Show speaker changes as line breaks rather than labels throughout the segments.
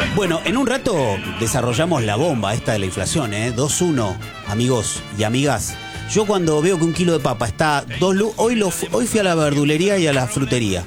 Bueno, en un rato desarrollamos la bomba esta de la inflación, 2-1, amigos y amigas. Yo cuando veo que un kilo de papa está hoy fui a la verdulería y a la frutería.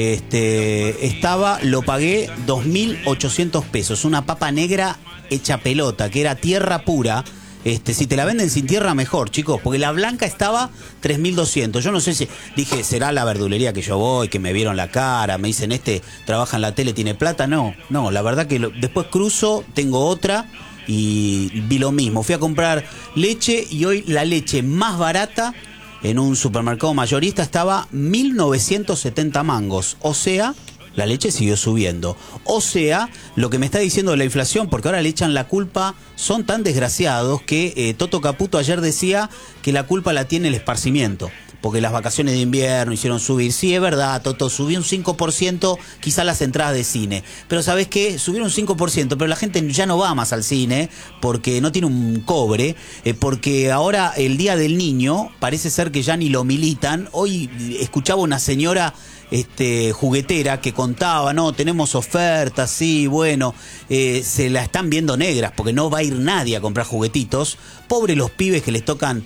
Lo pagué 2.800 pesos. Una papa negra hecha pelota, que era tierra pura. Si te la venden sin tierra, mejor, chicos, porque la blanca estaba 3.200. Yo no sé si, dije, será la verdulería que yo voy, que me vieron la cara, me dicen, trabaja en la tele, tiene plata. No, la verdad que después cruzo, tengo otra y vi lo mismo. Fui a comprar leche y hoy la leche más barata en un supermercado mayorista estaba 1.970 mangos. O sea, la leche siguió subiendo. O sea, lo que me está diciendo la inflación, porque ahora le echan la culpa, son tan desgraciados que Toto Caputo ayer decía que la culpa la tiene el esparcimiento, porque las vacaciones de invierno hicieron subir. Sí, es verdad, Toto, subió un 5% quizá las entradas de cine. Pero ¿sabés qué? Subieron un 5%, pero la gente ya no va más al cine porque no tiene un cobre, porque ahora el Día del Niño parece ser que ya ni lo militan. Hoy escuchaba una señora juguetera que contaba, no, tenemos ofertas, sí, bueno, se la están viendo negras porque no va a ir nadie a comprar juguetitos. Pobre los pibes que les tocan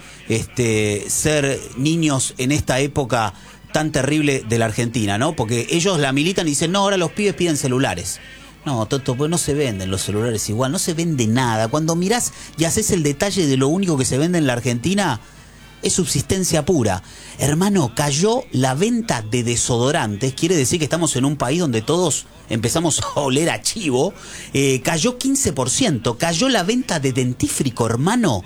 ser niños en esta época tan terrible de la Argentina, ¿no? Porque ellos la militan y dicen, no, ahora los pibes piden celulares. No, Toto, pues no se venden los celulares igual, no se vende nada. Cuando mirás y haces el detalle de lo único que se vende en la Argentina, es subsistencia pura. Hermano, cayó la venta de desodorantes, quiere decir que estamos en un país donde todos empezamos a oler a chivo. Cayó 15%, cayó la venta de dentífrico, hermano,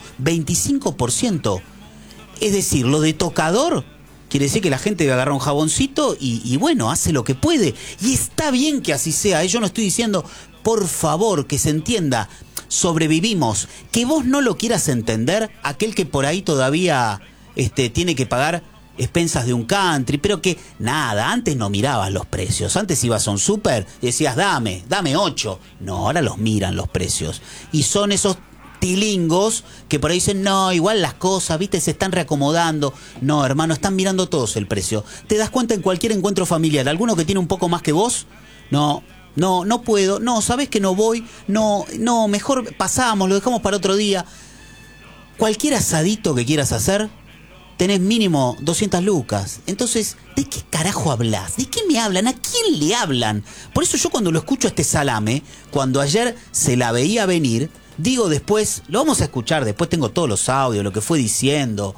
25%. Es decir, lo de tocador, quiere decir que la gente va a agarrar un jaboncito y bueno, hace lo que puede. Y está bien que así sea, yo no estoy diciendo, por favor, que se entienda, sobrevivimos. Que vos no lo quieras entender, aquel que por ahí todavía tiene que pagar expensas de un country, pero que nada, antes no mirabas los precios, antes ibas a un súper y decías dame 8, no, ahora los miran los precios, y son esos tilingos que por ahí dicen, no, igual las cosas, viste, se están reacomodando. No, hermano, están mirando todos el precio. Te das cuenta en cualquier encuentro familiar, alguno que tiene un poco más que vos, no puedo, no, sabés que no voy, no, mejor pasamos, lo dejamos para otro día. Cualquier asadito que quieras hacer, tenés mínimo 200 lucas. Entonces, ¿de qué carajo hablas? ¿De qué me hablan? ¿A quién le hablan? Por eso yo cuando lo escucho a este salame, cuando ayer se la veía venir, digo después, lo vamos a escuchar, después tengo todos los audios, lo que fue diciendo,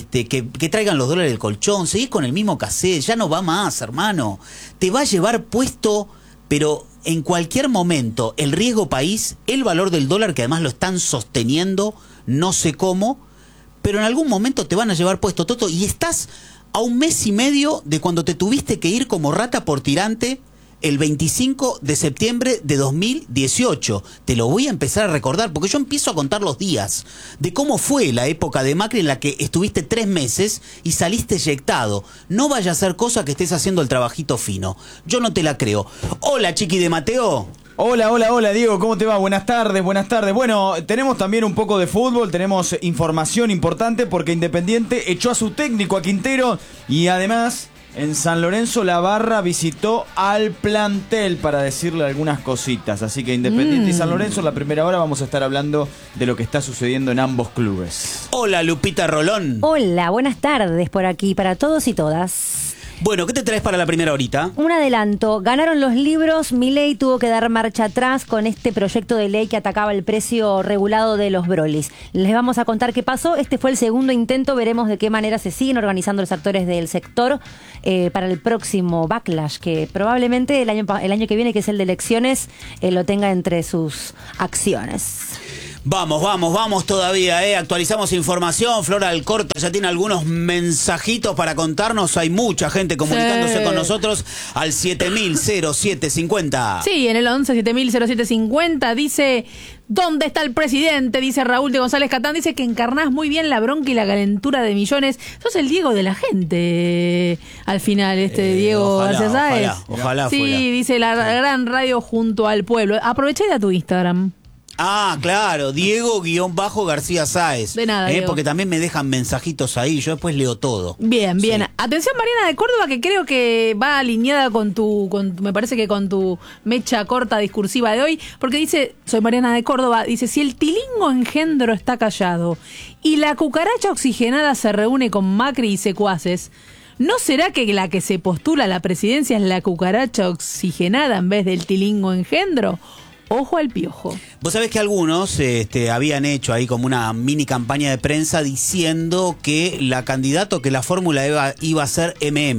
que traigan los dólares del colchón, seguís con el mismo cassette, ya no va más, hermano. Te va a llevar puesto, pero en cualquier momento, el riesgo país, el valor del dólar, que además lo están sosteniendo, no sé cómo, pero en algún momento te van a llevar puesto, Toto, y estás a un mes y medio de cuando te tuviste que ir como rata por tirante el 25 de septiembre de 2018. Te lo voy a empezar a recordar, porque yo empiezo a contar los días de cómo fue la época de Macri en la que estuviste 3 meses y saliste eyectado. No vaya a ser cosa que estés haciendo el trabajito fino. Yo no te la creo. Hola, Chiqui de Mateo.
Hola, Diego, ¿cómo te va? Buenas tardes. Bueno, tenemos también un poco de fútbol, tenemos información importante porque Independiente echó a su técnico, a Quintero, y además en San Lorenzo la barra visitó al plantel para decirle algunas cositas. Así que Independiente y San Lorenzo, en la primera hora vamos a estar hablando de lo que está sucediendo en ambos clubes.
Hola, Lupita Rolón.
Hola, buenas tardes por aquí para todos y todas.
Bueno, ¿qué te traes para la primera horita?
Un adelanto. Ganaron los libros. Milei tuvo que dar marcha atrás con este proyecto de ley que atacaba el precio regulado de los brolis. Les vamos a contar qué pasó. Este fue el segundo intento. Veremos de qué manera se siguen organizando los actores del sector para el próximo backlash, que probablemente el año que viene, que es el de elecciones, lo tenga entre sus acciones.
Vamos todavía, actualizamos información. Flora Alcorta ya tiene algunos mensajitos para contarnos. Hay mucha gente comunicándose con nosotros al 7000-0750.
Sí, en el 11-7000-0750 dice, ¿dónde está el presidente? Dice Raúl de González Catán, dice que encarnás muy bien la bronca y la calentura de millones. Sos el Diego de la gente, al final, Diego García Sáez.
Ojalá
sí,
fuera.
Dice la gran radio junto al pueblo. Aprovechá de tu Instagram.
Ah, claro, Diego-García Sáez.
De nada, Diego.
Porque también me dejan mensajitos ahí, yo después leo todo.
Bien, bien.
Sí.
Atención, Mariana de Córdoba, que creo que va alineada me parece que con tu mecha corta discursiva de hoy, porque dice, soy Mariana de Córdoba, dice, si el tilingo engendro está callado y la cucaracha oxigenada se reúne con Macri y secuaces, ¿no será que la que se postula a la presidencia es la cucaracha oxigenada en vez del tilingo engendro? Ojo al piojo.
Vos sabés que algunos habían hecho ahí como una mini campaña de prensa diciendo que la candidata, que la fórmula iba a ser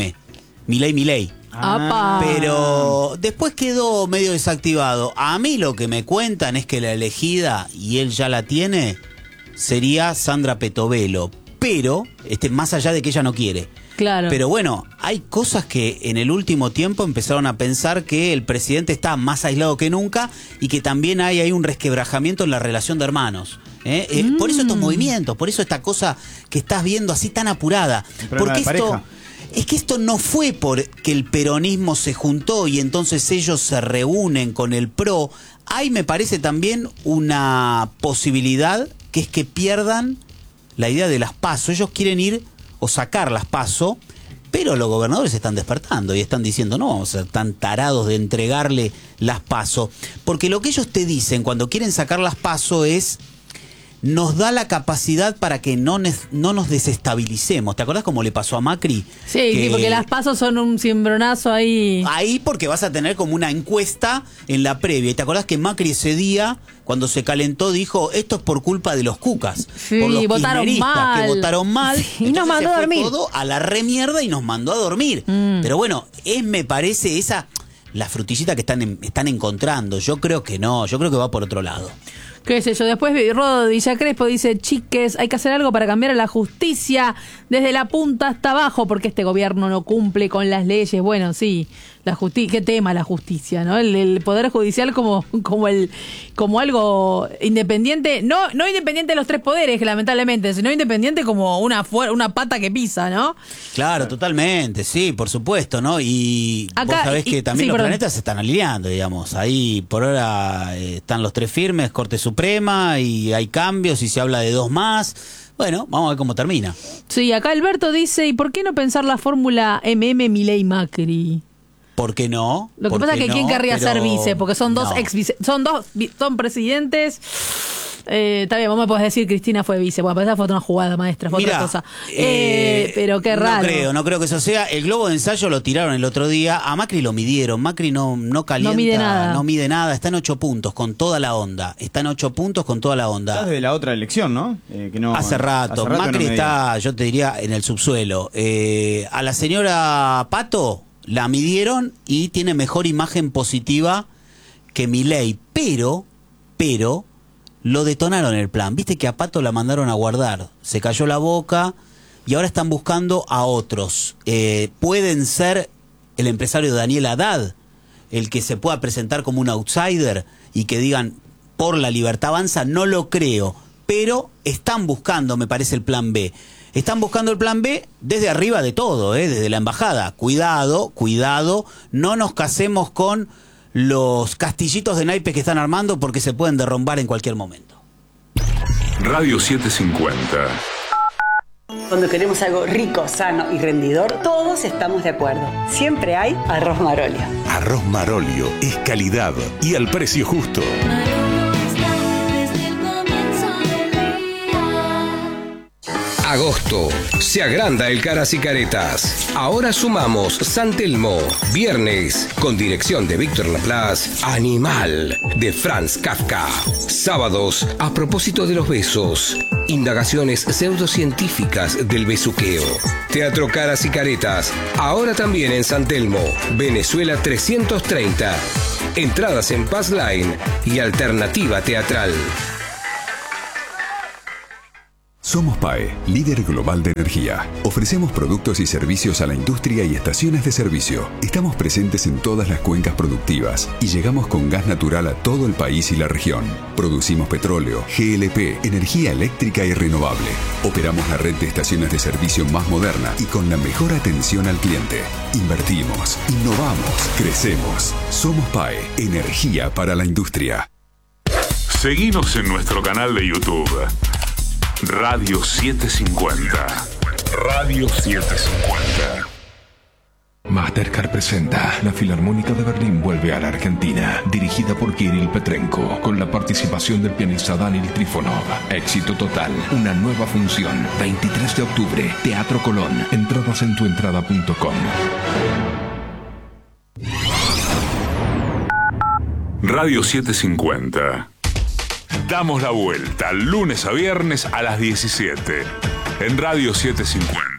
Milei.
¡Apa!
Pero después quedó medio desactivado. A mí lo que me cuentan es que la elegida, y él ya la tiene, sería Sandra Petovelo. Pero, más allá de que ella no quiere.
Claro.
Pero bueno, hay cosas que en el último tiempo empezaron a pensar que el presidente está más aislado que nunca y que también hay un resquebrajamiento en la relación de hermanos. Por eso estos movimientos, por eso esta cosa que estás viendo así tan apurada. Porque esto no fue porque el peronismo se juntó y entonces ellos se reúnen con el PRO. Hay, me parece, también una posibilidad que es que pierdan la idea de las PASO. Ellos quieren ir o sacar las PASO, pero los gobernadores están despertando y están diciendo, no vamos a ser tan tarados de entregarle las PASO, porque lo que ellos te dicen cuando quieren sacar las PASO es, nos da la capacidad para que no nos desestabilicemos. ¿Te acordás cómo le pasó a Macri?
Sí, porque las pasos son un cimbronazo ahí.
Ahí porque vas a tener como una encuesta en la previa. ¿Y te acordás que Macri ese día, cuando se calentó, dijo, esto es por culpa de los cucas?
Sí,
por los
votaron
kirchneristas
mal.
que votaron mal.
Sí, y nos mandó a dormir.
Todo a la remierda y nos mandó a dormir. Pero bueno, me parece la frutillita que están encontrando. Yo creo que no, yo creo que va por otro lado.
Qué sé yo, después Rodo Villa Crespo dice, chiques, hay que hacer algo para cambiar a la justicia desde la punta hasta abajo, porque este gobierno no cumple con las leyes. Bueno, sí, la justicia, qué tema la justicia, ¿no? El poder judicial como algo independiente, no independiente de los tres poderes, lamentablemente, sino independiente como una pata que pisa, ¿no?
Claro, totalmente, sí, por supuesto, ¿no? Y
acá,
vos sabés que también
sí,
los
perdón.
planetas se están alineando, digamos. Ahí por ahora están los tres firmes, Corte Suprema, y hay cambios y se habla de 2 más. Bueno, vamos a ver cómo termina.
Sí, acá Alberto dice, ¿y por qué no pensar la fórmula Milei Macri?
¿Por qué no?
Lo que pasa es que ¿quién querría ser vice? Porque son dos
no.
son presidentes. Está bien, vos me podés decir Cristina fue vice. Bueno, pero esa fue una jugada maestra, fue otra cosa. Pero qué raro.
No creo que eso sea. El globo de ensayo lo tiraron el otro día. A Macri lo midieron. Macri no calienta.
No mide nada.
Está en 8 puntos con toda la onda. Está
Desde la otra elección, ¿no?
Hace rato. Macri
no
está, yo te diría, en el subsuelo. A la señora Pato la midieron y tiene mejor imagen positiva que Milei. Pero lo detonaron el plan. Viste que a Pato la mandaron a guardar. Se cayó la boca y ahora están buscando a otros. Pueden ser el empresario Daniel Haddad, el que se pueda presentar como un outsider y que digan, por la libertad avanza, no lo creo. Pero están buscando, me parece, el plan B. Están buscando el plan B desde arriba de todo, desde la embajada. Cuidado, no nos casemos con los castillitos de naipes que están armando porque se pueden derrumbar en cualquier momento.
Radio 750.
Cuando queremos algo rico, sano y rendidor, todos estamos de acuerdo. Siempre hay arroz Marolio.
Arroz Marolio es calidad y al precio justo.
Agosto. Se agranda el Caras y Caretas. Ahora sumamos San Telmo. Viernes, con dirección de Víctor Laplace, Animal, de Franz Kafka. Sábados, a propósito de los besos. Indagaciones pseudocientíficas del besuqueo. Teatro Caras y Caretas. Ahora también en San Telmo, Venezuela 330. Entradas en Pass Line y Alternativa Teatral.
Somos PAE, líder global de energía. Ofrecemos productos y servicios a la industria y estaciones de servicio. Estamos presentes en todas las cuencas productivas y llegamos con gas natural a todo el país y la región. Producimos petróleo, GLP, energía eléctrica y renovable. Operamos la red de estaciones de servicio más moderna y con la mejor atención al cliente. Invertimos, innovamos, crecemos. Somos PAE, energía para la industria.
Seguinos en nuestro canal de YouTube. Radio 750. Radio 750.
Mastercard presenta La Filarmónica de Berlín vuelve a la Argentina, dirigida por Kirill Petrenko, con la participación del pianista Daniel Trifonov. Éxito total, una nueva función, 23 de octubre, Teatro Colón. Entradas en tuentrada.com.
Radio 750. Damos la vuelta lunes a viernes a las 17 en Radio 750.